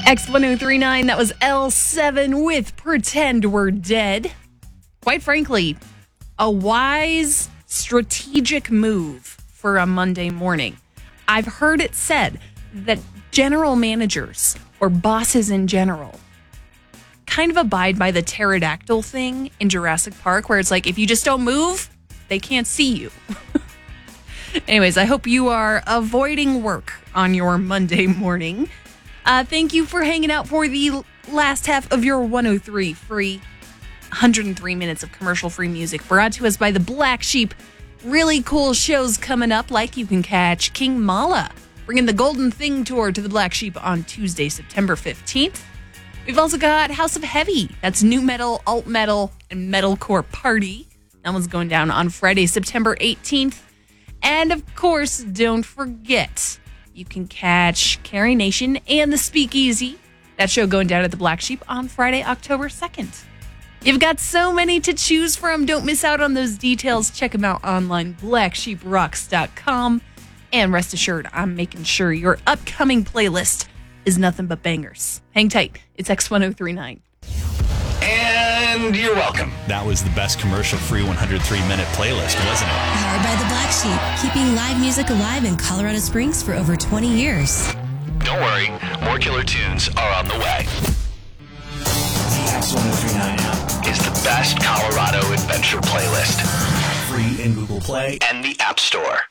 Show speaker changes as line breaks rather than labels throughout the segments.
X1039, that was L7 with Pretend We're Dead. Quite frankly, a wise, strategic move for a Monday morning. I've heard it said that general managers or bosses in general kind of abide by the pterodactyl thing in Jurassic Park, where it's like, if you just don't move, they can't see you. Anyways, I hope you are avoiding work on your Monday morning. Thank you for hanging out for the last half of your 103 free, 103 minutes of commercial-free music brought to us by the Black Sheep. Really cool shows coming up, like you can catch King Mala bringing the Golden Thing Tour to the Black Sheep on Tuesday, September 15th. We've also got House of Heavy. That's new metal, alt metal, and metalcore party. That one's going down on Friday, September 18th. And of course, don't forget, you can catch Carrie Nation and the Speakeasy. That show going down at the Black Sheep on Friday, October 2nd. You've got so many to choose from. Don't miss out on those details. Check them out online, blacksheeprocks.com. And rest assured, I'm making sure your upcoming playlist is nothing but bangers. Hang tight. It's X1039.
And you're welcome.
That was the best commercial-free 103-minute playlist, wasn't it?
Powered by the Black Sheep, keeping live music alive in Colorado Springs for over 20 years.
Don't worry, more killer tunes are on the way. The X1039 app is the best Colorado adventure playlist. Free in Google Play and the App Store.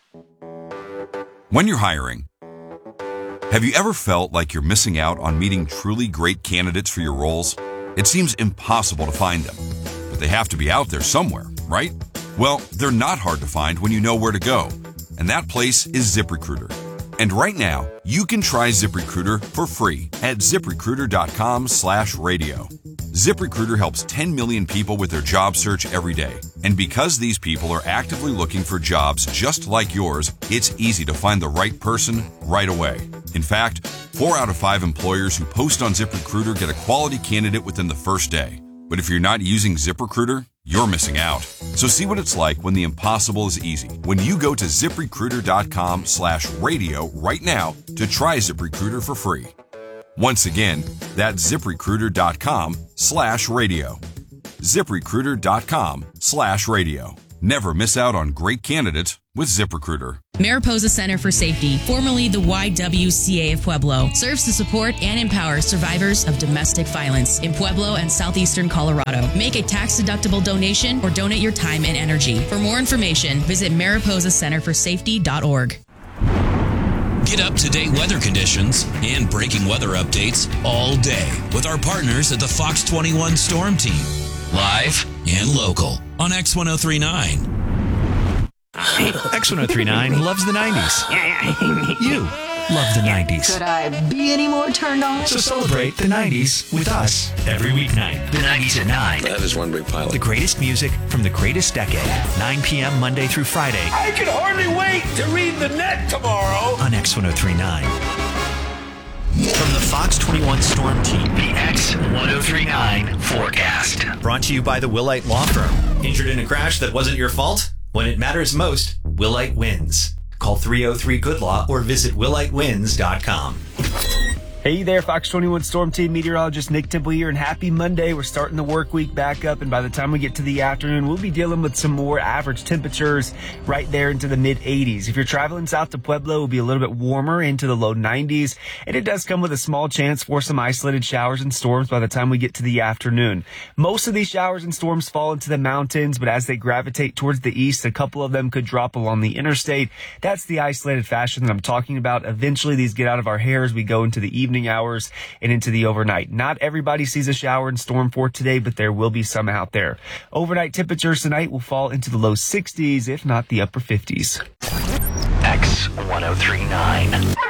When you're hiring, have you ever felt like you're missing out on meeting truly great candidates for your roles? It seems impossible to find them, but they have to be out there somewhere, right? Well, they're not hard to find when you know where to go, and that place is ZipRecruiter. And right now, you can try ZipRecruiter for free at ZipRecruiter.com/radio. ZipRecruiter helps 10 million people with their job search every day. And because these people are actively looking for jobs just like yours, it's easy to find the right person right away. In fact, 4 out of 5 employers who post on ZipRecruiter get a quality candidate within the first day. But if you're not using ZipRecruiter, you're missing out. So see what it's like when the impossible is easy. When you go to ZipRecruiter.com/radio right now to try ZipRecruiter for free. Once again, that's ZipRecruiter.com/radio. ZipRecruiter.com/radio. Never miss out on great candidates with ZipRecruiter.
Mariposa Center for Safety, formerly the YWCA of Pueblo, serves to support and empower survivors of domestic violence in Pueblo and southeastern Colorado. Make a tax-deductible donation or donate your time and energy. For more information, visit mariposacenterforsafety.org.
Get up-to-date weather conditions and breaking weather updates all day with our partners at the Fox 21 Storm Team. Live and local on X1039.
X1039 loves the 90s. You love the 90s.
Could I be any more turned on?
So celebrate the 90s with us every weeknight.
The 90s at 9.
That is one big pile.
The greatest music from the greatest decade. 9 p.m. Monday through Friday.
I can hardly wait to read the net tomorrow.
On X1039. From the Fox 21 Storm Team,
The X1039 forecast.
brought to you by the Willite Law Firm. Injured in a crash that wasn't your fault? When it matters most, Willite wins. Call 303-GOOD-LAW or visit willitewins.com.
Hey there, Fox 21 Storm Team meteorologist Nick Temple here, and happy Monday. We're starting the work week back up, and by the time we get to the afternoon, we'll be dealing with some more average temperatures right there into the mid-80s. If you're traveling south to Pueblo, it'll be a little bit warmer into the low 90s, and it does come with a small chance for some isolated showers and storms by the time we get to the afternoon. Most of these showers and storms fall into the mountains, but as they gravitate towards the east, a couple of them could drop along the interstate. That's the isolated fashion that I'm talking about. Eventually, these get out of our hair as we go into the evening hours and into the overnight. Not everybody sees a shower and storm for today, but there will be some out there. Overnight temperatures tonight will fall into the low 60s, if not the upper 50s.
X1039.